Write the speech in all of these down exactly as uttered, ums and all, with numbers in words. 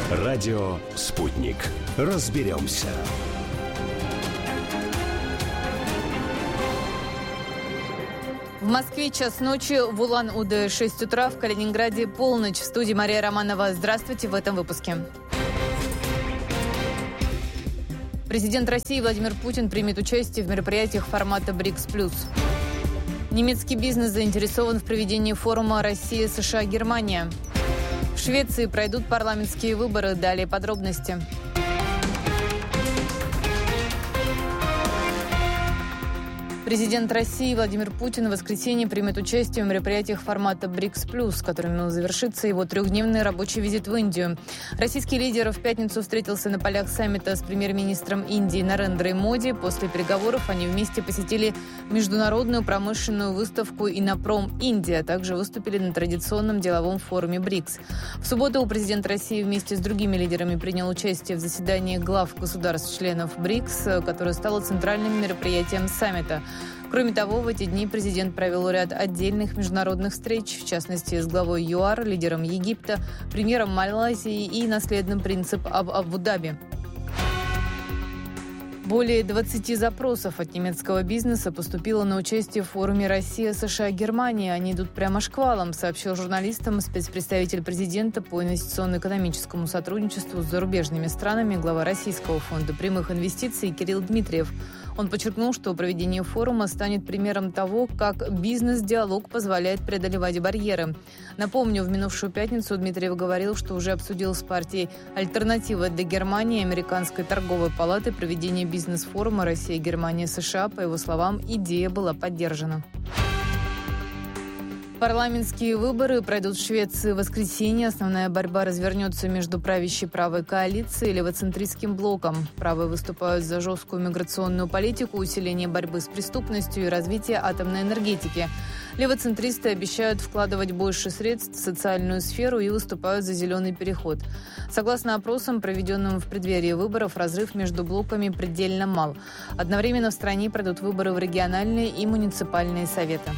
Радио «Спутник». Разберемся. В Москве час ночи, в Улан-Удэ шесть утра, в Калининграде полночь. В студии Мария Романова. Здравствуйте в этом выпуске. Президент России Владимир Путин примет участие в мероприятиях формата БРИКС плюс. Немецкий бизнес заинтересован в проведении форума Россия, США, Германия. В Швеции пройдут парламентские выборы. Далее подробности. Президент России Владимир Путин в воскресенье примет участие в мероприятиях формата БРИКС плюс, которым завершится его трехдневный рабочий визит в Индию. Российский лидер в пятницу встретился на полях саммита с премьер-министром Индии Нарендрой Моди. После переговоров они вместе посетили международную промышленную выставку «Иннопром Индия», а также выступили на традиционном деловом форуме БРИКС. В субботу президент России вместе с другими лидерами принял участие в заседании глав государств-членов БРИКС, которое стало центральным мероприятием саммита. Кроме того, в эти дни президент провел ряд отдельных международных встреч, в частности, с главой ЮАР, лидером Египта, премьером Малайзии и наследным принцем Аб- Абу-Даби. Более двадцати запросов от немецкого бизнеса поступило на участие в форуме «Россия, США, Германия». Они идут прямо шквалом, сообщил журналистам спецпредставитель президента по инвестиционно-экономическому сотрудничеству с зарубежными странами, глава Российского фонда прямых инвестиций Кирилл Дмитриев. Он подчеркнул, что проведение форума станет примером того, как бизнес-диалог позволяет преодолевать барьеры. Напомню, в минувшую пятницу Дмитриев говорил, что уже обсудил с партией «Альтернатива для Германии» Американской торговой палаты проведение бизнес-форума «Россия, Германия, США». По его словам, идея была поддержана. Парламентские выборы пройдут в Швеции в воскресенье. Основная борьба развернется между правящей правой коалицией и левоцентристским блоком. Правые выступают за жесткую миграционную политику, усиление борьбы с преступностью и развитие атомной энергетики. Левоцентристы обещают вкладывать больше средств в социальную сферу и выступают за зеленый переход. Согласно опросам, проведенным в преддверии выборов, разрыв между блоками предельно мал. Одновременно в стране пройдут выборы в региональные и муниципальные советы.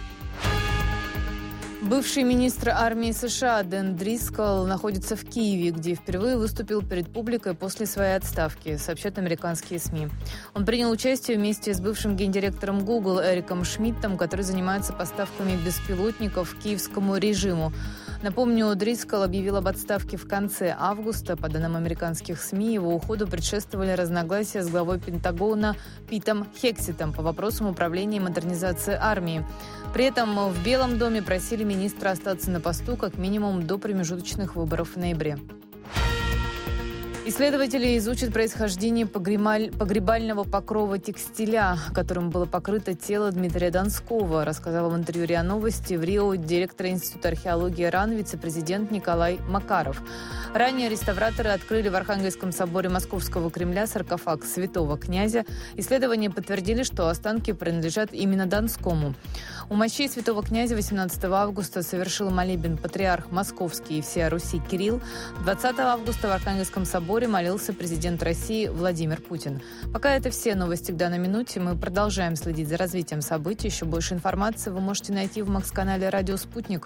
Бывший министр армии США Дэн Дрисколл находится в Киеве, где впервые выступил перед публикой после своей отставки, сообщают американские СМИ. Он принял участие вместе с бывшим гендиректором Google Эриком Шмидтом, который занимается поставками беспилотников киевскому режиму. Напомню, Дрисколл объявил об отставке в конце августа. По данным американских СМИ, его уходу предшествовали разногласия с главой Пентагона Питом Хексетом по вопросам управления и модернизации армии. При этом в Белом доме просили министра остаться на посту как минимум до промежуточных выборов в ноябре. Исследователи изучат происхождение погребаль... погребального покрова текстиля, которым было покрыто тело Дмитрия Донского, рассказал в интервью РИА Новости в Рио директор Института археологии РАН вице-президент Николай Макаров. Ранее реставраторы открыли в Архангельском соборе Московского Кремля саркофаг святого князя. Исследования подтвердили, что останки принадлежат именно Донскому. У мощей святого князя восемнадцатого августа совершил молебен патриарх Московский и всея Руси Кирилл. двадцатого августа в Архангельском соборе молился президент России Владимир Путин. Пока это все новости к данной минуте. Мы продолжаем следить за развитием событий. Еще больше информации вы можете найти в Макс-канале «Радио Спутник».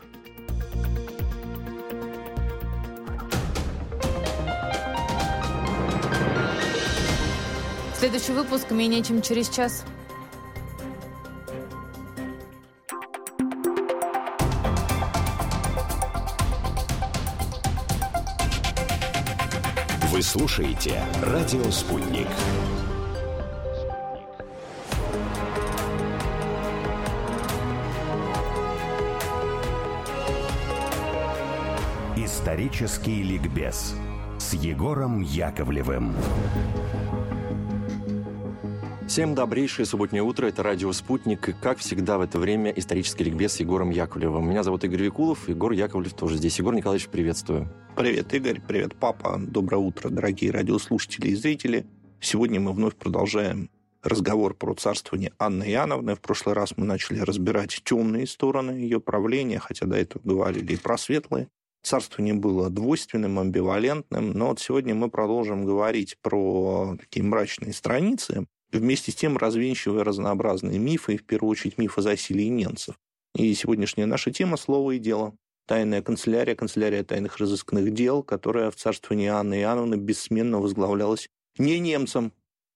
Следующий выпуск менее чем через час. Вы слушаете «Радио Спутник». Исторический ликбез с Егором Яковлевым. Всем добрейшее субботнее утро. Это «Радио Спутник». И, как всегда, в это время исторический ликбез с Егором Яковлевым. Меня зовут Игорь Викулов. Егор Яковлев тоже здесь. Егор Николаевич, приветствую. Привет, Игорь. Привет, папа. Доброе утро, дорогие радиослушатели и зрители. Сегодня мы вновь продолжаем разговор про царствование Анны Иоанновны. В прошлый раз мы начали разбирать темные стороны ее правления, хотя до этого говорили и про светлые. Царствование было двойственным, амбивалентным. Но вот сегодня мы продолжим говорить про такие мрачные страницы, вместе с тем развенчивая разнообразные мифы, и в первую очередь миф о засилии ненцев. И сегодняшняя наша тема — слово и дело. тайная канцелярия, канцелярия тайных разыскных дел, которая в царствовании Анны Иоанновны бессменно возглавлялась не немцем,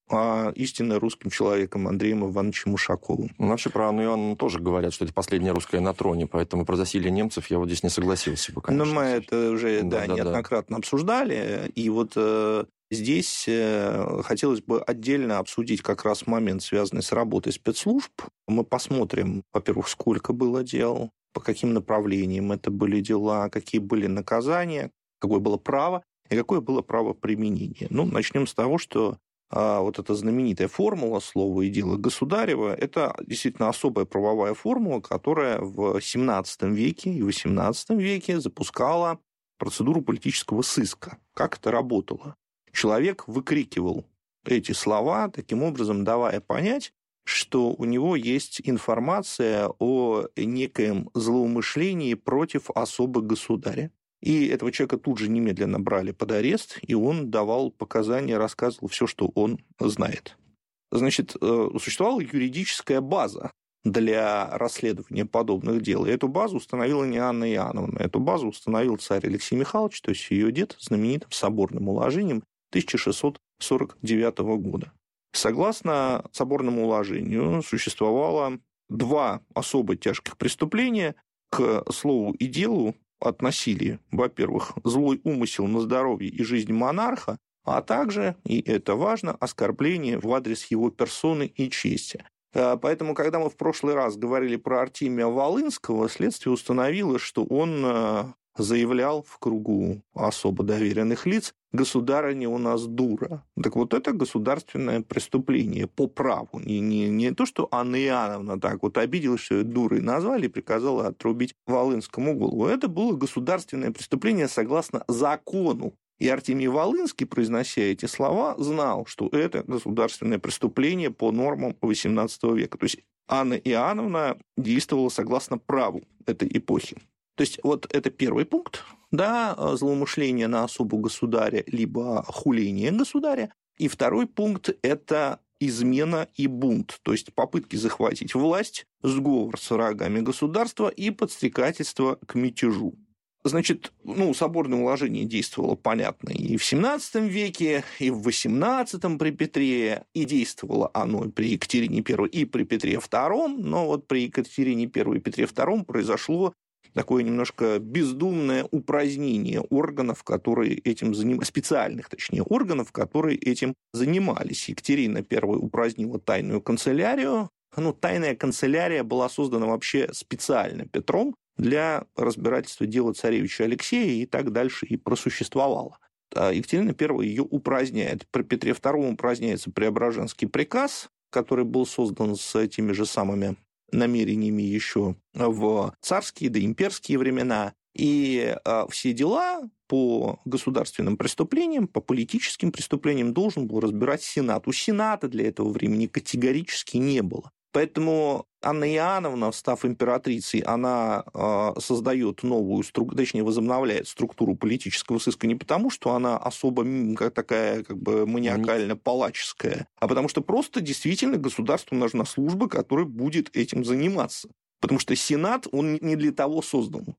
а истинно русским человеком Андреем Ивановичем Ушаковым. Ну, вообще про Анну Иоанновну тоже говорят, что это последняя русская на троне, поэтому про засилие немцев я вот здесь не согласился бы, конечно. Но мы это уже да, да, да, неоднократно да. обсуждали, и вот э, здесь э, хотелось бы отдельно обсудить как раз момент, связанный с работой спецслужб. Мы посмотрим, во-первых, сколько было дел, по каким направлениям это были дела, какие были наказания, какое было право и какое было право применения. Ну, начнем с того, что а вот эта знаменитая формула «Слово и дело государева» – это действительно особая правовая формула, которая в семнадцатом веке и восемнадцатом веке запускала процедуру политического сыска. Как это работало? Человек выкрикивал эти слова, таким образом давая понять, что у него есть информация о некоем злоумышлении против особы государя. И этого человека тут же немедленно брали под арест, и он давал показания, рассказывал все, что он знает. Значит, существовала юридическая база для расследования подобных дел. И эту базу установила не Анна Иоанновна. Эту базу установил царь Алексей Михайлович, то есть ее дед, знаменитым соборным уложением тысяча шестьсот сорок девятого года. Согласно соборному уложению существовало два особо тяжких преступления. К слову и делу относили, во-первых, злой умысел на здоровье и жизнь монарха, а также, и это важно, оскорбление в адрес его персоны и чести. Поэтому, когда мы в прошлый раз говорили про Артемия Волынского, следствие установило, что он заявлял в кругу особо доверенных лиц: «Государыня у нас дура». Так вот, это государственное преступление по праву. Не, не, не то, что Анна Иоанновна так вот обиделась, что ее дурой назвали, и приказала отрубить Волынскому голову. Это было государственное преступление согласно закону. И Артемий Волынский, произнося эти слова, знал, что это государственное преступление по нормам восемнадцатого века. То есть Анна Иоанновна действовала согласно праву этой эпохи. То есть вот это первый пункт, да, злоумышление на особу государя, либо хуление государя. И второй пункт – это измена и бунт, то есть попытки захватить власть, сговор с врагами государства и подстрекательство к мятежу. Значит, ну, соборное уложение действовало, понятно, и в семнадцатом веке, и в восемнадцатом при Петре, и действовало оно при Екатерине Первой и при Петре Втором, но вот при Екатерине Первой и Петре Втором произошло такое немножко бездумное упразднение органов, которые этим занимались, специальных, точнее, органов, которые этим занимались. Екатерина Первая упразднила тайную канцелярию. Ну, тайная канцелярия была создана вообще специально Петром для разбирательства дела царевича Алексея, и так дальше и просуществовала. А Екатерина Первая ее упраздняет. При Петре Втором упраздняется Преображенский приказ, который был создан с теми же самыми намерениями еще в царские, да имперские времена. И все дела по государственным преступлениям, по политическим преступлениям должен был разбирать Сенат. У Сената для этого времени категорически не было. Поэтому Анна Иоанновна, став императрицей, она э, создает новую структуру, точнее, возобновляет структуру политического сыска не потому, что она особо как такая как бы маниакально-палаческая, а потому что просто действительно государству нужна служба, которая будет этим заниматься. Потому что Сенат, он не для того создан.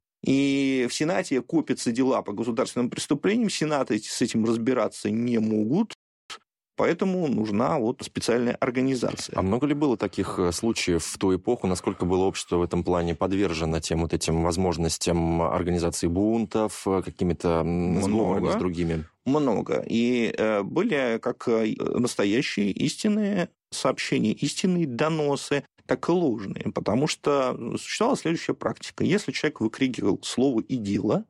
И в Сенате копятся дела по государственным преступлениям, Сенаты с этим разбираться не могут. Поэтому нужна вот специальная организация. А много ли было таких случаев в ту эпоху? Насколько было общество в этом плане подвержено тем вот этим возможностям организации бунтов, какими-то сговорами с другими? Много. И э, были как настоящие истинные сообщения, истинные доносы, так и ложные. Потому что существовала следующая практика. Если человек выкрикивал слово и дело,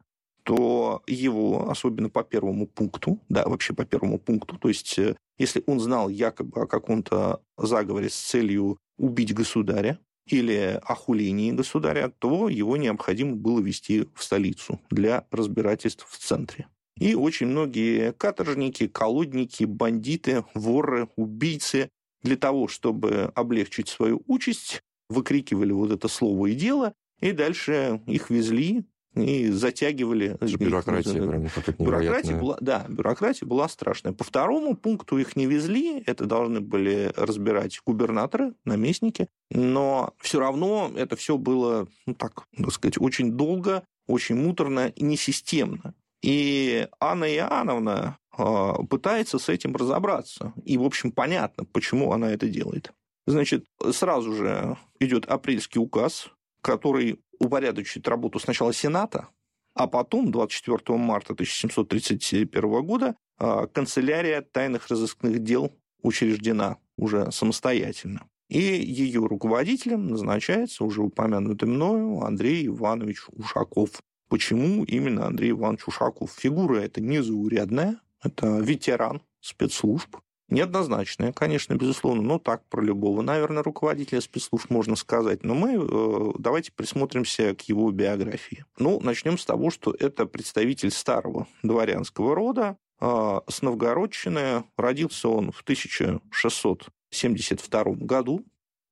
то его, особенно по первому пункту, да, вообще по первому пункту, то есть если он знал якобы о каком-то заговоре с целью убить государя или о хулении государя, то его необходимо было везти в столицу для разбирательств в центре. И очень многие каторжники, колодники, бандиты, воры, убийцы для того, чтобы облегчить свою участь, выкрикивали вот это слово и дело, и дальше их везли и затягивали. Бюрократия, прям какая-то бюрократия была, да, бюрократия была страшная. По второму пункту их не везли, это должны были разбирать губернаторы, наместники, но все равно это все было, ну так, так сказать, очень долго, очень муторно и несистемно. И Анна Иоанновна пытается с этим разобраться. И, в общем, понятно, почему она это делает. Значит, сразу же идет апрельский указ, который упорядочит работу сначала Сената, а потом, двадцать четвёртого марта тысяча семьсот тридцать первого года, канцелярия тайных разыскных дел учреждена уже самостоятельно. И ее руководителем назначается уже упомянутый мною Андрей Иванович Ушаков. Почему именно Андрей Иванович Ушаков? Фигура эта незаурядная, это ветеран спецслужб. Неоднозначная, конечно, безусловно, но так про любого, наверное, руководителя спецслужб можно сказать. Но мы э, давайте присмотримся к его биографии. Ну, начнем с того, что это представитель старого дворянского рода, э, с Новгородчины. Родился он в тысяча шестьсот семьдесят втором году.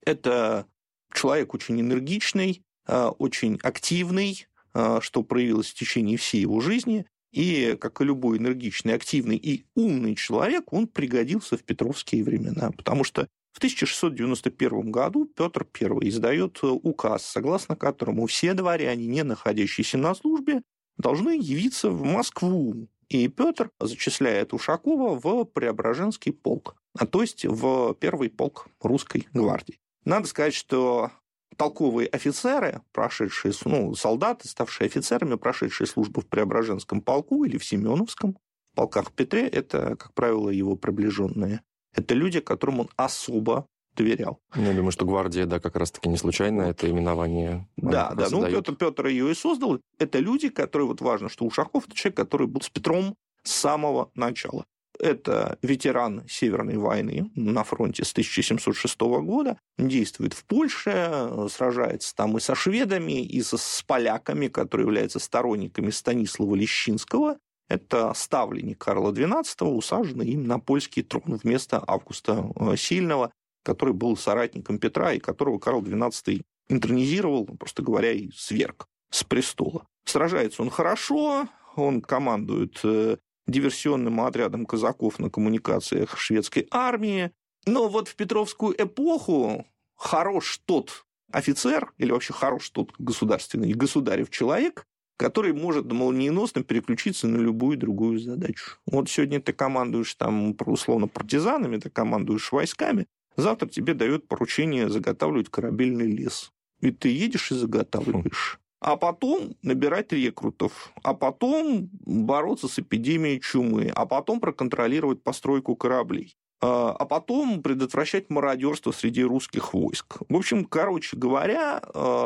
Это человек очень энергичный, э, очень активный, э, что проявилось в течение всей его жизни. И, как и любой энергичный, активный и умный человек, он пригодился в петровские времена. Потому что в тысяча шестьсот девяносто первом году Петр Первый издает указ, согласно которому все дворяне, не находящиеся на службе, должны явиться в Москву. И Петр зачисляет Ушакова в Преображенский полк, а то есть в первый полк русской гвардии. Надо сказать, что толковые офицеры, прошедшие, ну, солдаты, ставшие офицерами, прошедшие службу в Преображенском полку или в Семеновском полках Петре, это, как правило, его приближенные. Это люди, которым он особо доверял. Я думаю, что гвардия, да, как раз-таки не случайно это именование. Да, да, ну, Петр, Петр ее и создал. Это люди, которые, вот важно, что Ушаков – это человек, который был с Петром с самого начала. Это ветеран Северной войны на фронте с тысяча семьсот шестого года, действует в Польше, сражается там и со шведами, и со, с поляками, которые являются сторонниками Станислава Лещинского. Это ставленник Карла двенадцатого, усаженный им на польский трон вместо Августа Сильного, который был соратником Петра и которого Карл двенадцатый интронизировал, просто говоря, и сверг с престола. Сражается он хорошо, он командует диверсионным отрядом казаков на коммуникациях шведской армии. Но вот в Петровскую эпоху хорош тот офицер, или вообще хорош тот государственный государев человек, который может молниеносно переключиться на любую другую задачу. Вот сегодня ты командуешь там, условно, партизанами, ты командуешь войсками, завтра тебе дают поручение заготавливать корабельный лес. И ты едешь и заготавливаешь. А потом набирать рекрутов, а потом бороться с эпидемией чумы, а потом проконтролировать постройку кораблей, а потом предотвращать мародерство среди русских войск. В общем, короче говоря,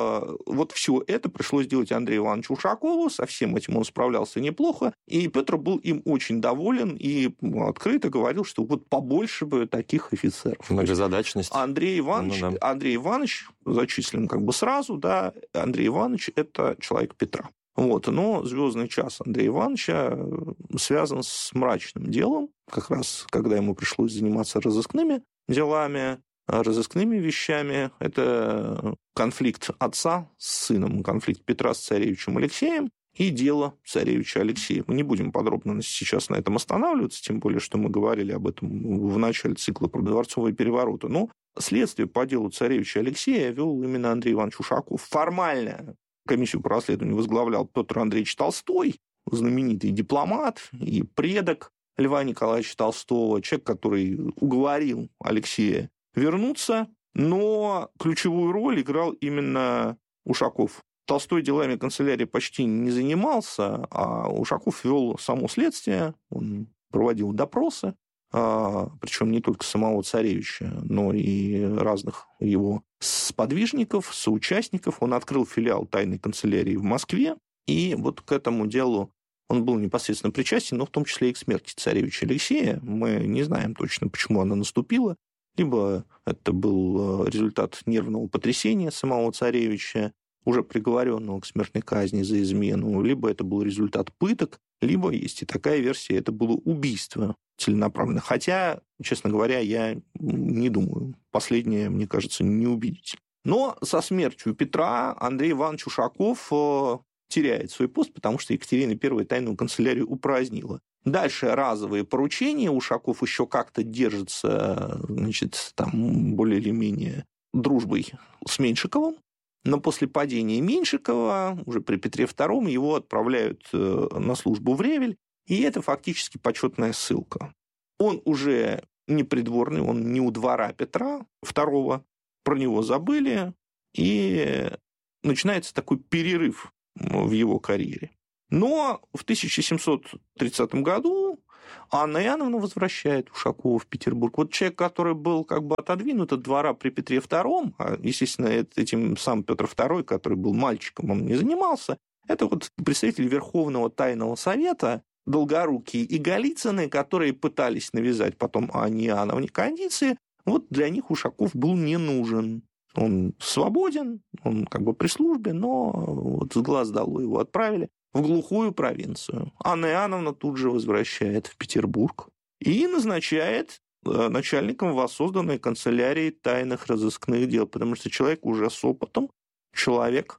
вот все это пришлось делать Андрею Ивановичу Ушакову, со всем этим он справлялся неплохо, и Петр был им очень доволен и открыто говорил, что вот побольше бы таких офицеров. Многозадачность. Андрей Иванович, ну, да. Андрей Иванович зачислен как бы сразу, да, Андрей Иванович – это человек Петра. Вот, но звездный час Андрея Ивановича связан с мрачным делом, как раз когда ему пришлось заниматься разыскными делами, разыскными вещами. Это конфликт отца с сыном, конфликт Петра с царевичем Алексеем и дело царевича Алексея. Мы не будем подробно сейчас на этом останавливаться, тем более, что мы говорили об этом в начале цикла про дворцовые перевороты. Но следствие по делу царевича Алексея вел именно Андрей Иванович Ушаков. Формально комиссию по расследованию возглавлял Петр Андреевич Толстой, знаменитый дипломат и предок Льва Николаевича Толстого, человек, который уговорил Алексея вернуться, но ключевую роль играл именно Ушаков. Толстой делами канцелярии почти не занимался, а Ушаков вел само следствие, он проводил допросы, причем не только самого царевича, но и разных его сподвижников, соучастников. Он открыл филиал тайной канцелярии в Москве, и вот к этому делу он был непосредственно причастен, но в том числе и к смерти царевича Алексея. Мы не знаем точно, почему она наступила. Либо это был результат нервного потрясения самого царевича, уже приговоренного к смертной казни за измену, либо это был результат пыток, либо, есть и такая версия, это было убийство целенаправленно. Хотя, честно говоря, я не думаю. Последнее, мне кажется, неубедительно. Но со смертью Петра Андрей Иванович Ушаков теряет свой пост, потому что Екатерина Первая тайную канцелярию упразднила. Дальше разовые поручения. Ушаков еще как-то держится, значит, там более или менее дружбой с Меньшиковым. Но после падения Меньшикова, уже при Петре втором, его отправляют на службу в Ревель, и это фактически почетная ссылка. Он уже не придворный, он не у двора Петра второго, про него забыли, и начинается такой перерыв в его карьере. Но в тысяча семьсот тридцатом году Анна Иоанновна возвращает Ушакова в Петербург. Вот человек, который был как бы отодвинут от двора при Петре втором, а, естественно, этим сам Петр второй, который был мальчиком, он не занимался, это вот представитель Верховного Тайного Совета, Долгорукие и Голицыны, которые пытались навязать потом Анне Иоанновне кондиции, вот для них Ушаков был не нужен. Он свободен, он как бы при службе, но вот с глаз долой его отправили в глухую провинцию. Анна Иоанновна тут же возвращает в Петербург и назначает начальником воссозданной канцелярии тайных разыскных дел, потому что человек уже с опытом, человек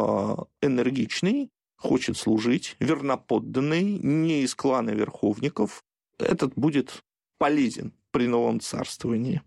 энергичный, хочет служить, верноподданный, не из клана верховников. Этот будет полезен при новом царствовании.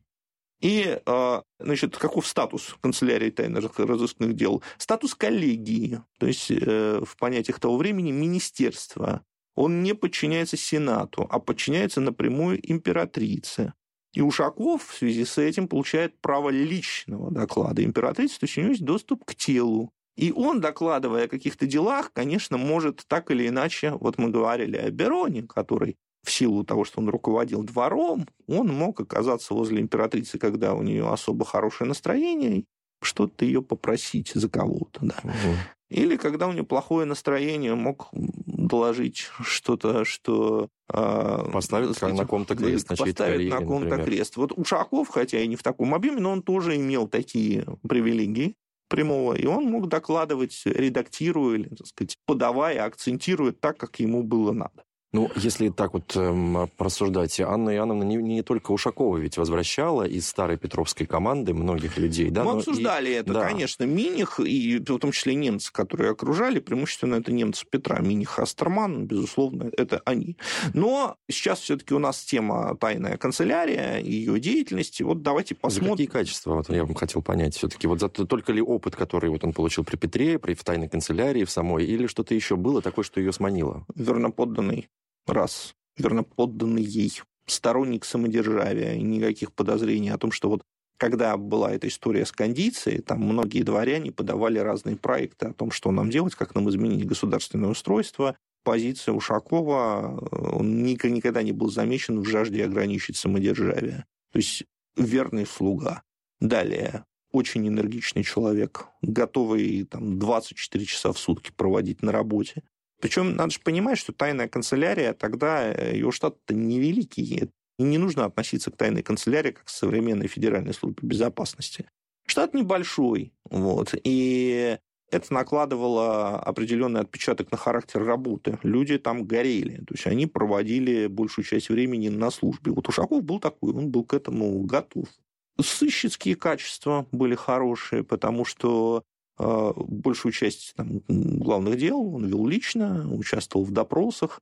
И, значит, каков статус канцелярии тайных разыскных дел? Статус коллегии, то есть в понятиях того времени министерства. Он не подчиняется Сенату, а подчиняется напрямую императрице. И Ушаков в связи с этим получает право личного доклада императрицы, то есть у него есть доступ к телу. И он, докладывая о каких-то делах, конечно, может так или иначе, вот мы говорили о Бероне, который в силу того, что он руководил двором, он мог оказаться возле императрицы, когда у нее особо хорошее настроение, что-то ее попросить за кого-то. Да. Угу. Или когда у нее плохое настроение, мог доложить что-то, что... Поставит сказать, на ком-то крест. На поставит коллеги, на ком-то например. Крест. Вот Ушаков, хотя и не в таком объеме, но он тоже имел такие привилегии прямого, и он мог докладывать, редактируя, или, так сказать, подавая, акцентируя так, как ему было надо. Ну, если так вот эм, рассуждать, Анна Иоанновна не, не только Ушакова ведь возвращала из старой петровской команды многих людей. Да, мы обсуждали и... это, да. Конечно. Миних, и в том числе немцы, которые окружали, преимущественно это немцы Петра. Миних, Астерман, безусловно, это они. Но сейчас все-таки у нас тема тайная канцелярия, ее деятельности. Вот давайте посмотрим. За какие качества, вот я бы хотел понять все-таки? Вот за только ли опыт, который вот он получил при Петре, при в тайной канцелярии, в самой, или что-то еще было такое, что ее сманило? Верноподданный. Раз, верноподданный ей, сторонник самодержавия, никаких подозрений о том, что вот когда была эта история с кондицией, там многие дворяне подавали разные проекты о том, что нам делать, как нам изменить государственное устройство. Позиция Ушакова, он никогда не был замечен в жажде ограничить самодержавие. То есть верный слуга. Далее, очень энергичный человек, готовый там, двадцать четыре часа в сутки проводить на работе. Причем надо же понимать, что тайная канцелярия тогда, ее штат-то невеликий. И не нужно относиться к тайной канцелярии как к современной федеральной службе безопасности. Штат небольшой. Вот, и это накладывало определенный отпечаток на характер работы. Люди там горели. То есть они проводили большую часть времени на службе. Вот Ушаков был такой, он был к этому готов. Сыщицкие качества были хорошие, потому что большую часть там, главных дел он вел лично, участвовал в допросах.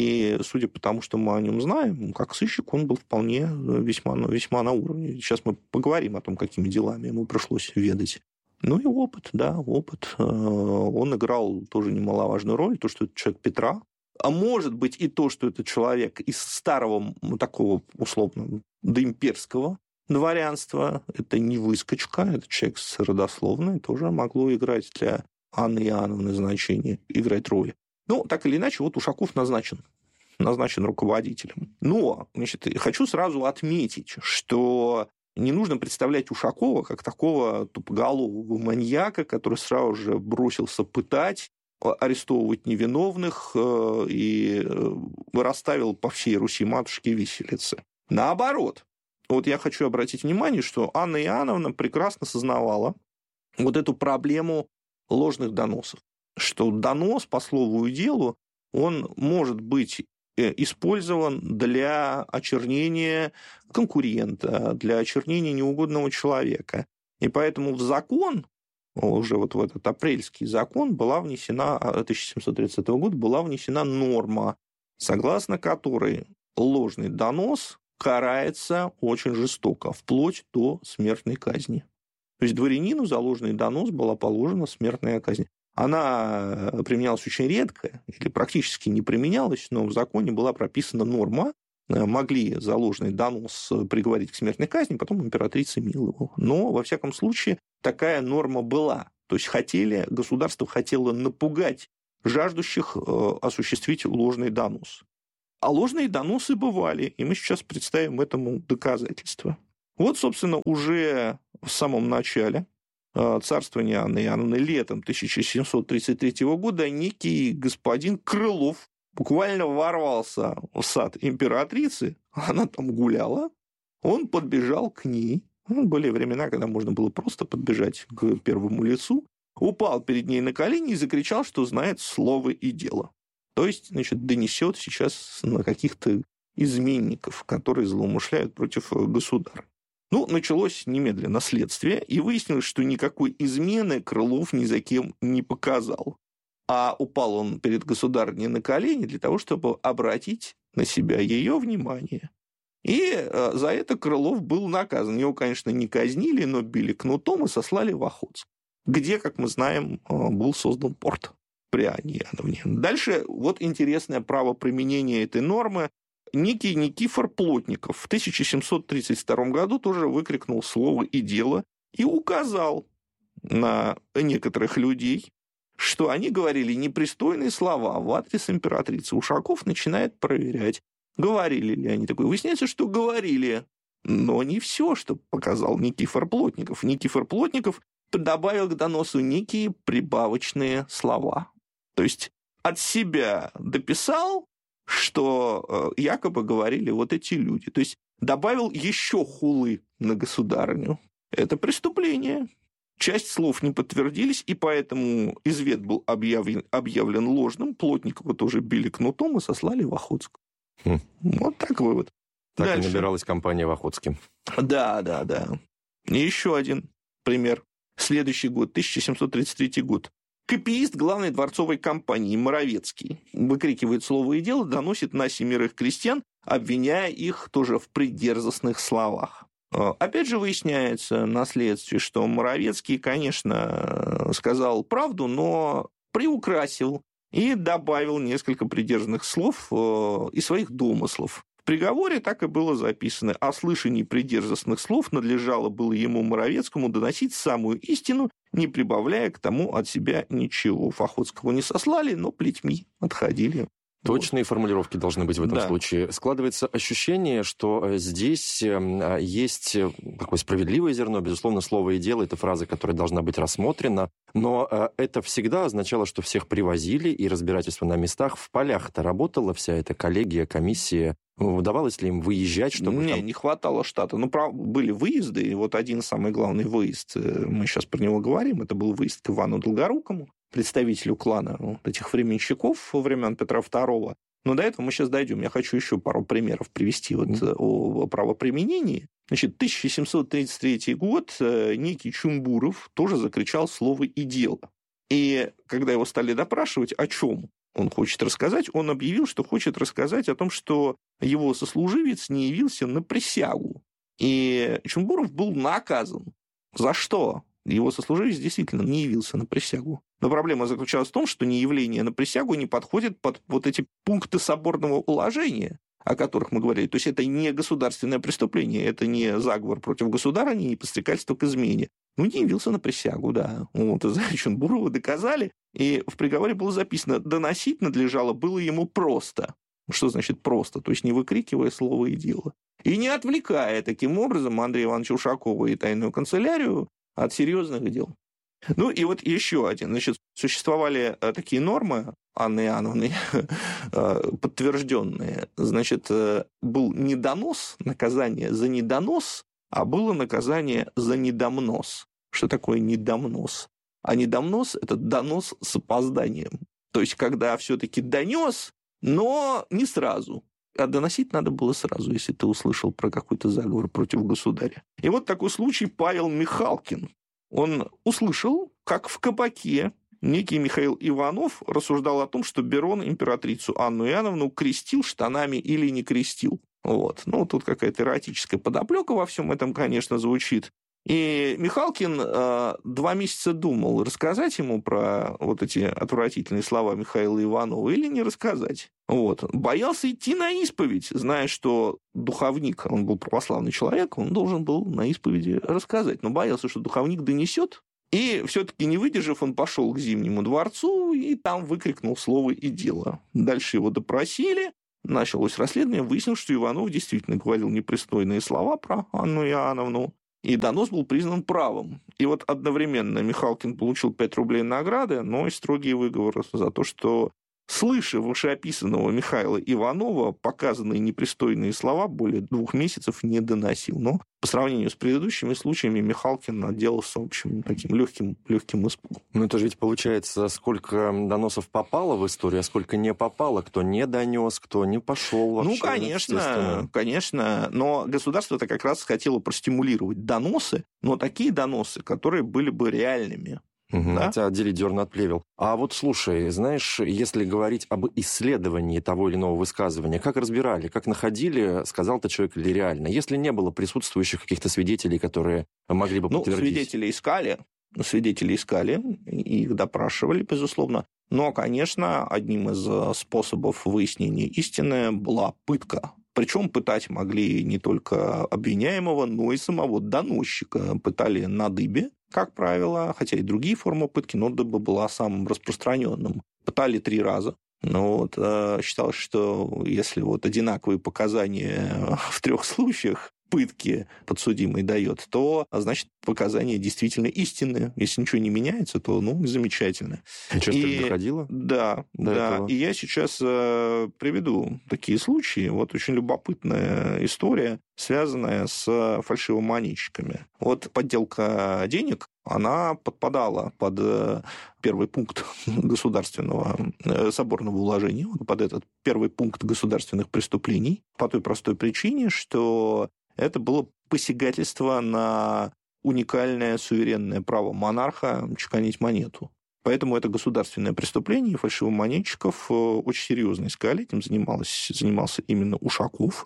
И судя по тому, что мы о нем знаем, как сыщик он был вполне весьма, весьма на уровне. Сейчас мы поговорим о том, какими делами ему пришлось ведать. Ну и опыт, да, опыт. Он играл тоже немаловажную роль, то, что это человек Петра. А может быть и то, что это человек из старого, такого условно, доимперского дворянство, это не выскочка, это человек с родословной, тоже могло играть для Анны Иоанновны значение, играть роль. Ну, так или иначе, вот Ушаков назначен, назначен руководителем. Но, значит, хочу сразу отметить, что не нужно представлять Ушакова как такого тупоголового маньяка, который сразу же бросился пытать, арестовывать невиновных и расставил по всей Руси матушки виселицы. Наоборот. Вот я хочу обратить внимание, что Анна Иоанновна прекрасно сознавала вот эту проблему ложных доносов. Что донос по слову и делу, он может быть использован для очернения конкурента, для очернения неугодного человека. И поэтому в закон, уже вот в этот апрельский закон, была внесена, тысяча семьсот тридцатого года, была внесена норма, согласно которой ложный донос карается очень жестоко, вплоть до смертной казни. То есть дворянину за ложный донос была положена смертная казнь. Она применялась очень редко или практически не применялась, но в законе была прописана норма. Могли за ложный донос приговорить к смертной казни, потом императрица миловала. Но, во всяком случае, такая норма была. То есть хотели, государство хотело напугать жаждущих осуществить ложный донос. А ложные доносы бывали, и мы сейчас представим этому доказательства. Вот, собственно, уже в самом начале царствования Анны Иоанновны летом тысяча семьсот тридцать третьего года некий господин Крылов буквально ворвался в сад императрицы, она там гуляла, он подбежал к ней, ну, были времена, когда можно было просто подбежать к первому лицу, упал перед ней на колени и закричал, что знает слово и дело. То есть, значит, донесет сейчас на каких-то изменников, которые злоумышляют против государа. Ну, началось немедленно следствие, и выяснилось, что никакой измены Крылов ни за кем не показал. А упал он перед государыней на колени для того, чтобы обратить на себя ее внимание. И за это Крылов был наказан. Его, конечно, не казнили, но били кнутом и сослали в Охотск, где, как мы знаем, был создан порт при Анне Иоанновне. Дальше вот интересное правоприменение этой нормы. Некий Никифор Плотников в тысяча семьсот тридцать втором году тоже выкрикнул слово и дело и указал на некоторых людей, что они говорили непристойные слова в адрес императрицы. Ушаков начинает проверять, говорили ли они такое. Выясняется, что говорили, но не все, что показал Никифор Плотников. Никифор Плотников добавил к доносу некие прибавочные слова. То есть от себя дописал, что якобы говорили вот эти люди. То есть добавил еще хулы на государыню. Это преступление. Часть слов не подтвердились, и поэтому извет был объявлен, объявлен ложным. Плотникова тоже били кнутом и сослали в Охотск. Хм. Вот так вывод. Так Дальше. и набиралась компания в Охотске. Да, да, да. И еще один пример. Следующий год, тысяча семьсот тридцать третий год. Копиист главной дворцовой компании Моровецкий выкрикивает слово и дело, доносит на семерых крестьян, обвиняя их тоже в придерзостных словах. Опять же выясняется на следствии, что Моровецкий, конечно, сказал правду, но приукрасил и добавил несколько придержанных слов и своих домыслов. В приговоре так и было записано: о слышании придерзостных слов надлежало было ему, Моровецкому, доносить самую истину, не прибавляя к тому от себя ничего. Охотского не сослали, но плетьми отходили. Точные вот формулировки должны быть в этом да. случае. Складывается ощущение, что здесь есть такое справедливое зерно. Безусловно, слово и дело – это фраза, которая должна быть рассмотрена. Но это всегда означало, что всех привозили, и разбирательство на местах. В полях-то работала вся эта коллегия, комиссия. Удавалось ли им выезжать? Чтобы не, там... не хватало штата. Ну, прав... были выезды, и вот один самый главный выезд, мы сейчас про него говорим, это был выезд к Ивану Долгорукому, представителю клана вот этих временщиков во времен Петра Второго. Но до этого мы сейчас дойдем. Я хочу еще пару примеров привести вот mm-hmm. о правоприменении. Значит, тысяча семьсот тридцать третий год некий Чумбуров тоже закричал слово и дело. И когда его стали допрашивать, о чем он хочет рассказать, он объявил, что хочет рассказать о том, что его сослуживец не явился на присягу. И Чумбуров был наказан. За что? Его сослуживец действительно не явился на присягу. Но проблема заключалась в том, что неявление на присягу не подходит под вот эти пункты соборного уложения, о которых мы говорили. То есть это не государственное преступление, это не заговор против государа, не подстрекательство к измене. Ну, не явился на присягу, да. Вот, за Чумбурова доказали, и в приговоре было записано: доносить надлежало было ему просто. Что значит просто? То есть не выкрикивая слово и дело. И не отвлекая таким образом Андрея Ивановича Ушакова и тайную канцелярию от серьезных дел. Ну и вот еще один. Значит, существовали такие нормы Анны Иоанновны, подтвержденные. Значит, был недонос, наказание за недонос, а было наказание за недомнос. Что такое недомнос? А недомнос – это донос с опозданием. То есть, когда все-таки донес, но не сразу. А доносить надо было сразу, если ты услышал про какой-то заговор против государя. И вот такой случай Павел Михалкин. Он услышал, как в кабаке некий Михаил Иванов рассуждал о том, что Берон императрицу Анну Иоанновну крестил штанами или не крестил. Вот. Ну, тут какая-то эротическая подоплека во всем этом, конечно, звучит. И Михалкин э, два месяца думал, рассказать ему про вот эти отвратительные слова Михаила Иванова или не рассказать. Вот. Боялся идти на исповедь, зная, что духовник, он был православный человек, он должен был на исповеди рассказать. Но боялся, что духовник донесет. И все-таки не выдержав, он пошел к Зимнему дворцу и там выкрикнул слово и дело. Дальше его допросили. Началось расследование. Выяснилось, что Иванов действительно говорил непристойные слова про Анну Иоанновну. И донос был признан правым. И вот одновременно Михалкин получил пять рублей награды, но и строгие выговоры за то, что, слыша вышеописанного Михаила Иванова, показанные непристойные слова более двух месяцев не доносил. Но по сравнению с предыдущими случаями Михалкин отделался, в общем, таким легким, легким испугом. Ну, это же ведь получается, сколько доносов попало в историю, а сколько не попало, кто не донес, кто не пошел вообще. Ну, конечно, конечно, но государство-то как раз хотело простимулировать доносы, но такие доносы, которые были бы реальными. Угу, да? Хотя отделить дерн от плевел. А вот слушай, знаешь, если говорить об исследовании того или иного высказывания, как разбирали, как находили, сказал это человек или реально? Если не было присутствующих каких-то свидетелей, которые могли бы подтвердить? Ну, свидетелей искали, свидетелей искали, и их допрашивали, безусловно. Но, конечно, одним из способов выяснения истины была пытка. Причем пытать могли не только обвиняемого, но и самого доносчика. Пытали на дыбе, как правило, хотя и другие формы пытки, но дыба была самым распространенным. Пытали три раза. Но вот, э, считалось, что если вот одинаковые показания в трех случаях пытки подсудимый дает, то, значит, показания действительно истинные. Если ничего не меняется, то, ну, замечательно. Часто и, доходило? Да, да. Этого? И я сейчас э, приведу такие случаи. Вот очень любопытная история, связанная с фальшивомонетчиками. Вот подделка денег, она подпадала под первый пункт государственного соборного уложения, под этот первый пункт государственных преступлений, по той простой причине, что это было посягательство на уникальное суверенное право монарха чеканить монету. Поэтому это государственное преступление, и фальшивомонетчиков очень серьезно искали, этим занимался, занимался именно Ушаков.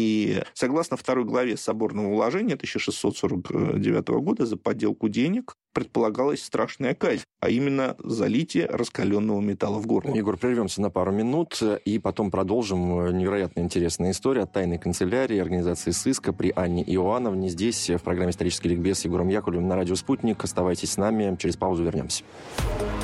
И согласно второй главе Соборного уложения тысяча шестьсот сорок девятого года за подделку денег предполагалась страшная казнь, а именно залитие раскаленного металла в горло. Егор, прервемся на пару минут и потом продолжим невероятно интересная история от тайной канцелярии организации сыска при Анне Иоанновне. Здесь в программе «Исторический ликбез» с Егором Яковлевым на радио «Спутник». Оставайтесь с нами, через паузу вернемся.